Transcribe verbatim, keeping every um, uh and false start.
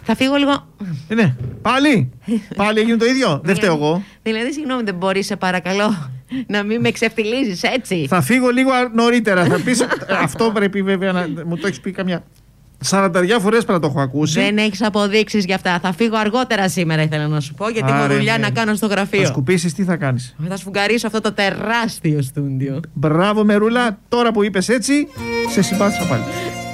Θα φύγω λίγο. Ε, ναι. Πάλι. Πάλι έγινε το ίδιο. Δεν φταίω εγώ. Δηλαδή, συγγνώμη, δεν μπορεί, σε παρακαλώ, να μην με ξεφτιλίζεις έτσι. Θα φύγω λίγο νωρίτερα. Θα πεις, αυτό πρέπει βέβαια να μου το έχει πει καμιά σαρανταριά φορές πρέπει να το έχω ακούσει. Δεν έχεις αποδείξεις γι' αυτά. Θα φύγω αργότερα σήμερα, ήθελα να σου πω, γιατί έχω δουλειά να κάνω στο γραφείο. Θα σκουπίσεις, τι θα κάνεις? Θα σφουγγαρίσω αυτό το τεράστιο στούντιο. Μπράβο, Μερούλα. Τώρα που είπες έτσι, σε συμπάθησα πάλι.